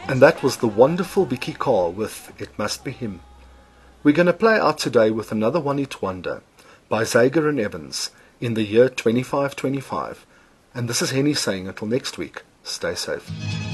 And that was the wonderful Vicky Carr with It Must Be Him. We're going to play out today with another one-hit wonder by Zager and Evans in the year 2525. And this is Henny saying until next week, stay safe.